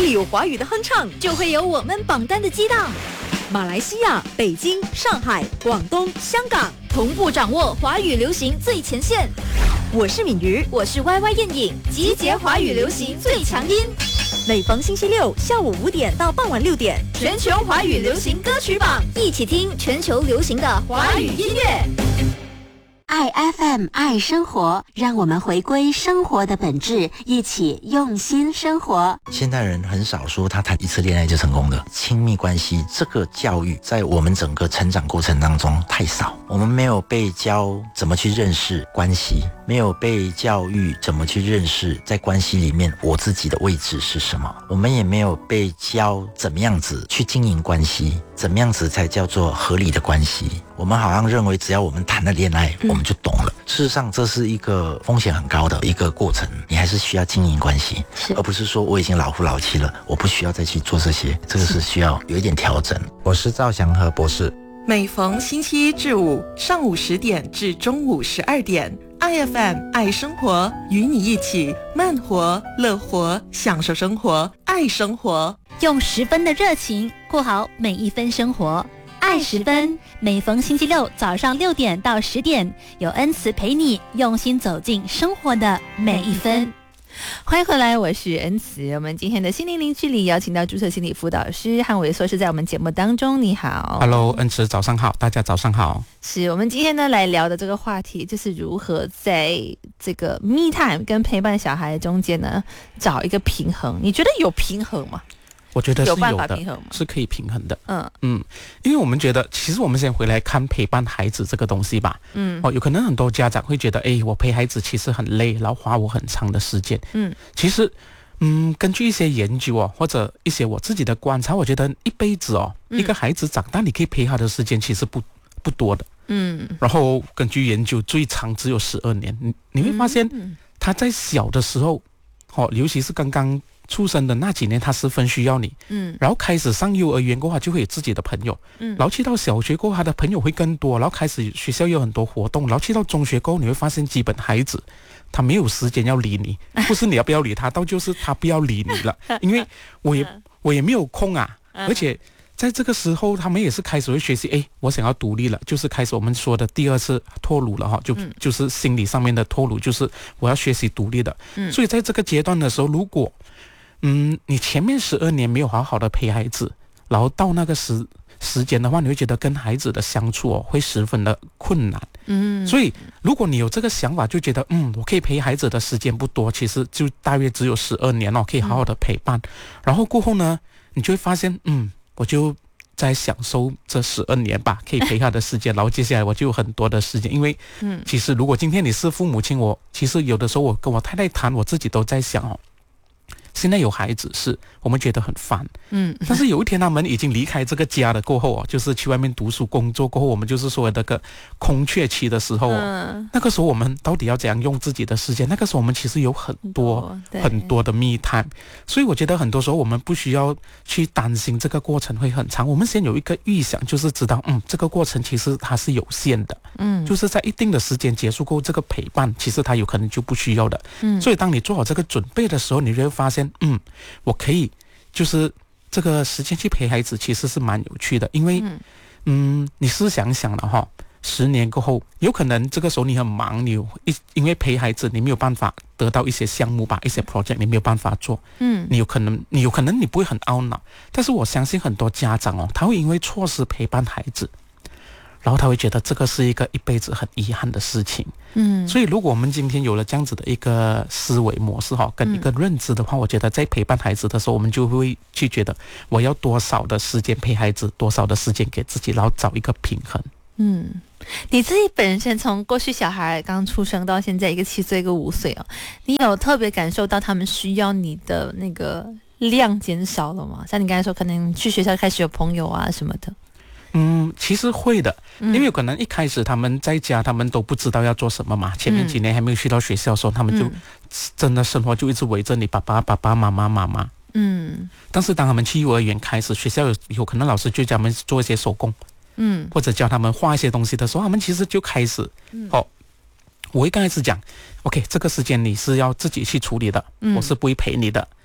里有华语的哼唱， 就会有我们榜单的激荡。 马来西亚、北京、上海、广东、香港同步掌握华语流行最前线。 我是敏瑜， 我是 YY 燕颖，集结华语流行最强音。 每逢星期六下午5点到傍晚6点， 全球华语流行歌曲榜，一起听全球流行的华语音乐。 爱 FM 爱生活，让我们回归生活的本质，一起用心生活。 现代人很少说他谈一次恋爱就成功的，亲密关系这个教育在我们整个成长过程当中太少，我们没有被教怎么去认识关系，没有被教育怎么去认识在关系里面我自己的位置是什么，我们也没有被教怎么样子去经营关系，怎么样子才叫做合理的关系。我们好像认为只要我们谈了恋爱，我们就懂了。事实上这是一个风险很高的一个过程，你还是需要经营关系，而不是说我已经老夫老妻了，我不需要再去做这些，这个是需要有一点调整。我是赵祥和博士。 每逢星期一至五上午10点至中午12点，IFM 爱生活，与你一起慢活、乐活，享受生活，爱生活， 用10分的热情过好每一分生活。爱10分，每逢星期六早上6点到10点，有恩慈陪你用心走进生活的每一分。 欢迎回来，我是恩慈。我们今天的心灵零距离邀请到注册心理辅导师汉伟硕士在我们节目当中。你好。 Hello， 恩慈早上好，大家早上好。 是我们今天呢来聊的这个话题，就是如何在这个 me time 跟陪伴小孩中间呢找一个平衡。你觉得有平衡吗？ 我觉得是有办法平衡吗？ 是可以平衡的。因为我们觉得，其实我们先回来看陪伴孩子这个东西吧。有可能很多家长会觉得，我陪孩子其实很累，然后花我很长的时间。其实，根据一些研究或者一些我自己的观察，我觉得一辈子一个孩子长大，你可以陪他的时间其实不多的。然后根据研究，最长只有12年。你会发现，他在小的时候，尤其是刚刚出生的那几年，他十分需要你。然后开始上幼儿园过后，就会有自己的朋友。然后去到小学过后，他的朋友会更多。然后开始学校有很多活动。然后去到中学过后，你会发现基本孩子他没有时间要理你，不是你要不要理他，到就是他不要理你了，因为我也没有空啊。而且在这个时候，他们也是开始会学习，我想要独立了，就是开始我们说的第2次脱乳了就是心理上面的脱乳，就是我要学习独立的。所以在这个阶段的时候，如果你前面12年没有好好的陪孩子，然后到那个时间的话，你会觉得跟孩子的相处会十分的困难。所以如果你有这个想法，就觉得我可以陪孩子的时间不多，其实就大约只有12年可以好好的陪伴。然后过后呢，你就会发现我就在享受这12年吧，可以陪他的时间。然后接下来我就有很多的时间，因为其实如果今天你是父母亲，我其实有的时候我跟我太太谈，我自己都在想现在有孩子是我们觉得很烦，但是有一天他们已经离开这个家了过后就是去外面读书工作过后，我们就是说那个空缺期的时候那个时候我们到底要怎样用自己的时间？那个时候我们其实有很多的me time，所以我觉得很多时候我们不需要去担心这个过程会很长，我们先有一个预想，就是知道这个过程其实它是有限的，就是在一定的时间结束过后，这个陪伴其实它有可能就不需要的。所以当你做好这个准备的时候，你就会发现我可以就是这个时间去陪孩子其实是蛮有趣的。因为你试想想了10年过后，有可能这个时候你很忙，因为陪孩子你没有办法得到一些项目吧，一些 project 你没有办法做，你有可能你不会很懊恼，但是我相信很多家长他会因为错失陪伴孩子，然后他会觉得这个是一辈子很遗憾的事情。所以如果我们今天有了这样子的一个思维模式跟一个认知的话，我觉得在陪伴孩子的时候，我们就会去觉得我要多少的时间陪孩子，多少的时间给自己，然后找一个平衡。 你自己本身从过去小孩刚出生到现在一个7岁一个5岁你有特别感受到他们需要你的那个量减少了吗？像你刚才说可能去学校开始有朋友啊什么的。 其实会的，因为有可能一开始他们在家他们都不知道要做什么嘛，前面几年还没有去到学校的时候，他们就真的生活就一直围着你爸爸妈妈。但是当他们去幼儿园开始，学校有可能老师就教他们做一些手工，或者教他们画一些东西的时候，他们其实就开始我会刚开始讲 OK 这个时间你是要自己去处理的，我是不会陪你的。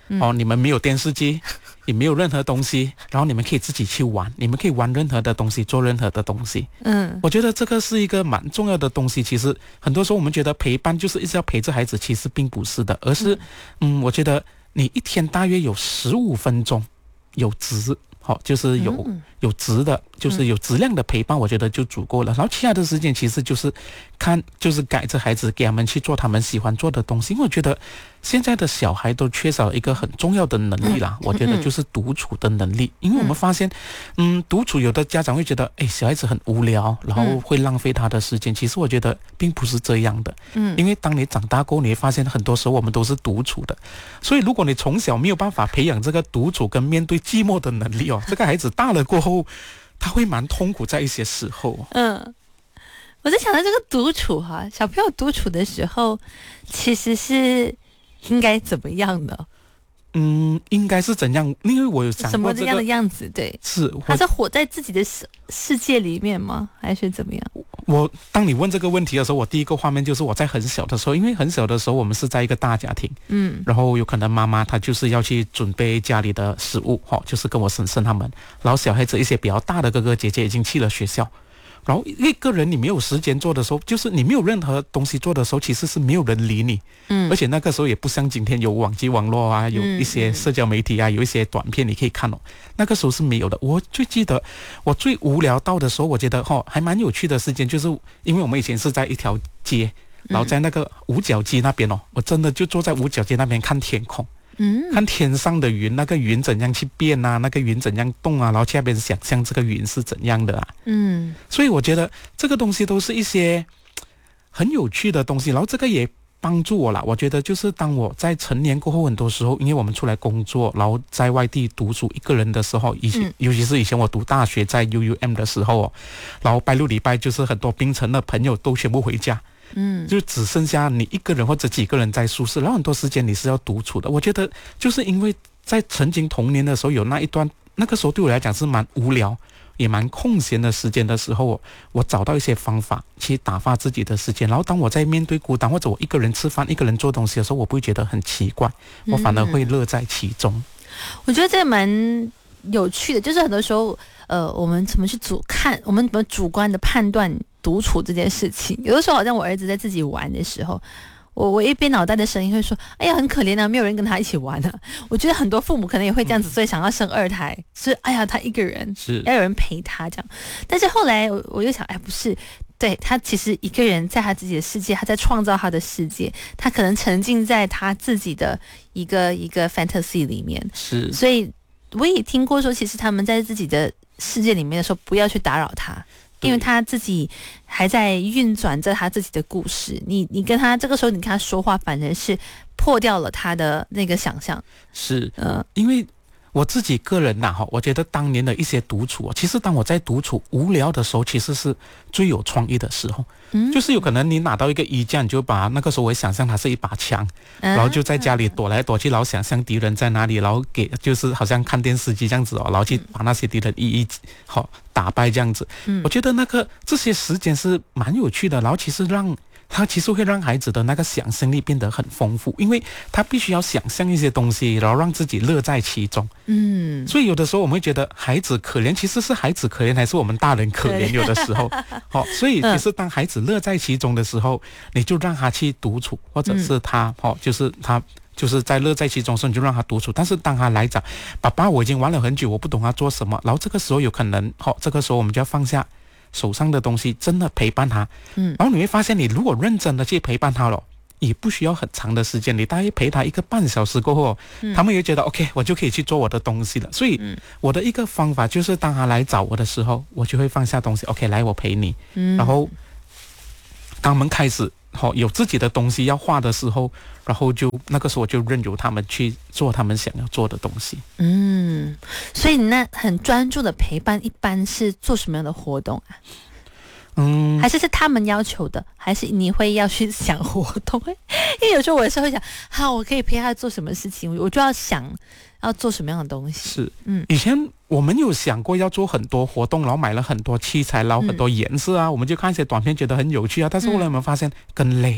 你们没有电视机，也没有任何东西，然后你们可以自己去玩，你们可以玩任何的东西，做任何的东西。我觉得这个是一个蛮重要的东西。其实很多时候我们觉得陪伴就是一直要陪着孩子，其实并不是的，而是我觉得你一天大约有15分钟有质。就是有质的，就是有质量的陪伴，我觉得就足够了。然后其他的时间其实就是改着孩子，给他们去做他们喜欢做的东西。因为我觉得现在的小孩都缺少一个很重要的能力啦，我觉得就是独处的能力。因为我们发现，独处有的家长会觉得，小孩子很无聊，然后会浪费他的时间。其实我觉得并不是这样的。因为当你长大过后，你会发现很多时候我们都是独处的。所以如果你从小没有办法培养这个独处跟面对寂寞的能力这个孩子大了过后，他会蛮痛苦在一些时候。 我在想到这个独处小朋友独处的时候，其实是应该怎么样的？ 应该是怎样？因为我有想过什么这样的样子，对， 是他是活在自己的世界里面吗？还是怎么样？ 当你问这个问题的时候，我第一个画面就是我在很小的时候，因为很小的时候我们是在一个大家庭，然后有可能妈妈她就是要去准备家里的食物，就是跟我婶婶他们，然后小孩子一些比较大的哥哥姐姐已经去了学校。然后一个人你没有时间做的时候，就是你没有任何东西做的时候，其实是没有人理你。而且那个时候也不像今天有网络啊，有一些社交媒体啊，有一些短片你可以看那个时候是没有的。我最记得我最无聊到的时候，我觉得还蛮有趣的时间，就是因为我们以前是在一条街，然后在那个五角街那边我真的就坐在五角街那边看天空。看天上的云，那个云怎样去变啊，那个云怎样动啊，然后去那边想象这个云是怎样的所以我觉得这个东西都是一些很有趣的东西，然后这个也帮助我啦。我觉得就是当我在成年过后，很多时候因为我们出来工作，然后在外地读书一个人的时候，尤其是以前我读大学在 UUM 的时候然后拜六礼拜就是很多槟城的朋友都全部回家，就只剩下你一个人或者几个人在宿舍，然后很多时间你是要独处的。我觉得就是因为在曾经童年的时候有那一段，那个时候对我来讲是蛮无聊也蛮空闲的时间的时候，我找到一些方法去打发自己的时间。然后当我在面对孤单或者我一个人吃饭一个人做东西的时候，我不会觉得很奇怪，我反而会乐在其中。 我觉得这蛮有趣的，就是很多时候我们怎么去我们怎么主观的判断独处这件事情。有的时候好像我儿子在自己玩的时候，我一边脑袋的声音会说，哎呀很可怜啊，没有人跟他一起玩啊。我觉得很多父母可能也会这样子，所以想要生2胎，是哎呀他一个人是要有人陪他这样。但是后来我就想，不是，对，他其实一个人在他自己的世界，他在创造他的世界，他可能沉浸在他自己的一个 fantasy 里面。 是， 所以我也听过说，其实他们在自己的世界里面的时候，不要去打扰他，因为他自己还在运转着他自己的故事。你跟他这个时候你跟他说话，反而是破掉了他的那个想象。 是，因为我自己个人我觉得当年的一些独处，其实当我在独处无聊的时候，其实是最有创意的时候。就是有可能你拿到一个衣架，你就把那个时候我想象它是一把枪，然后就在家里躲来躲去，然后想象敌人在哪里，然后就是好像看电视机这样子然后去把那些敌人一打败这样子。我觉得这些时间是蛮有趣的，然后其实会让孩子的那个想象力变得很丰富，因为他必须要想象一些东西，然后让自己乐在其中。所以有的时候我们会觉得孩子可怜，其实是孩子可怜还是我们大人可怜？有的时候所以其实当孩子乐在其中的时候，你就让他去独处，或者是他就是在乐在其中的时候，你就让他独处。但是当他来讲，爸爸我已经玩了很久，我不懂他做什么，然后这个时候有可能这个时候我们就要放下手上的东西，真的陪伴他。然后你会发现，你如果认真的去陪伴他了，也不需要很长的时间，你大概陪他1个半小时过后，他们也觉得 OK， 我就可以去做我的东西了。所以我的一个方法就是，当他来找我的时候，我就会放下东西 ，OK， 来我陪你。然后当他们开始有自己的东西要画的时候，然后那个时候我就任由他们去做他们想要做的东西。 所以你那很专注的陪伴，一般是做什么样的活动啊？还是他们要求的，还是你会要去想活动？因为有时候我有时候会想，我可以陪他做什么事情，我就要想要做什么样的东西。 是，以前我们有想过要做很多活动，然后买了很多器材，然后很多颜色啊，我们就看一些短片觉得很有趣啊，但是后来我们发现更累。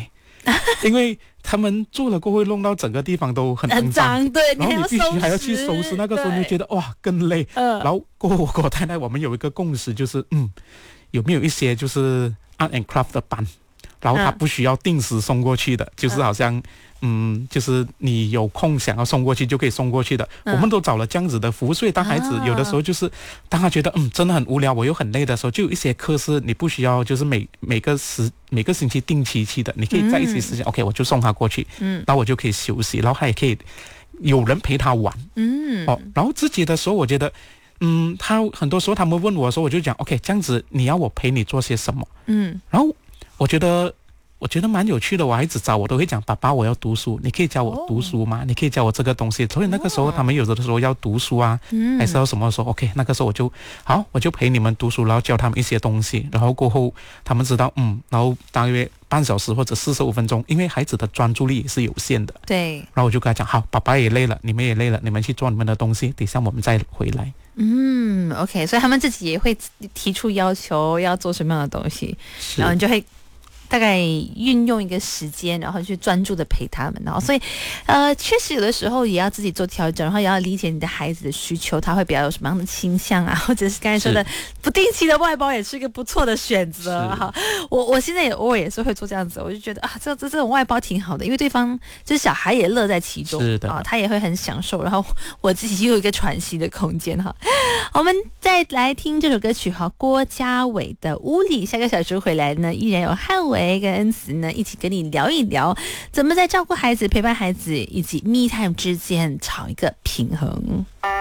因为他们做了过后会弄到整个地方都很肮脏，对， 然后你必须还要去收拾，那个时候你就觉得哇更累。然后过后我跟我太太我们有一个共识，就是有没有一些就是 art and craft 的班，然后他不需要定时送过去的，就是好像就是你有空想要送过去就可以送过去的。我们都找了这样子的服务，所以当孩子有的时候就是当他觉得真的很无聊，我又很累的时候，就有一些课是你不需要就是每个星期定期去的，你可以在一起时间，OK 我就送他过去，然后我就可以休息，然后他也可以有人陪他玩，然后自己的时候我觉得他很多时候他们问我的时候，我就讲 OK 这样子你要我陪你做些什么，然后我觉得蛮有趣的，我孩子找我都会讲爸爸我要读书，你可以教我读书吗？你可以教我这个东西。所以那个时候他们有的时候要读书啊，还是要什么时候 OK 那个时候我就陪你们读书，然后教他们一些东西，然后过后他们知道然后大约半小时或者45分钟，因为孩子的专注力也是有限的， 对， 然后我就跟他讲好，爸爸也累了，你们也累了，你们去做你们的东西，等一下我们再回来。 OK， 所以他们自己也会提出要求要做什么样的东西，然后你就会大概运用一个时间，然后去专注的陪他们，然后所以确实有的时候也要自己做调整，然后也要理解你的孩子的需求，他会比较有什么样的倾向啊，或者是刚才说的不定期的外包也是一个不错的选择哈。我现在也偶尔也是会做这样子，我就觉得这种外包挺好的，因为对方就是小孩也乐在其中， 是的他也会很享受，然后我自己又有一个喘息的空间哈。我们再来听这首歌曲哈，郭家伟的《屋里》。下个小时回来呢，依然有汉伟跟恩慈呢一起跟你聊一聊，怎么在照顾孩子、陪伴孩子以及 me time 之间找一个平衡。